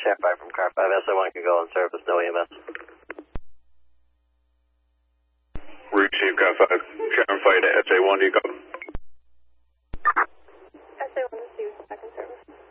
Sharon 5 from car 5, SO1 can go on service, no EMS. Receive car 5, Sharon 5 to SA1, do you copy?